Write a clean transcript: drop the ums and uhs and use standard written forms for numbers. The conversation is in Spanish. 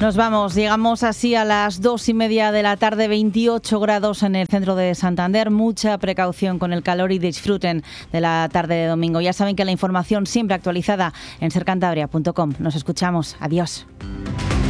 Nos vamos, llegamos así a las 2:30 de la tarde, 28 grados en el centro de Santander. Mucha precaución con el calor y disfruten de la tarde de domingo. Ya saben que la información siempre actualizada en sercantabria.com. Nos escuchamos. Adiós.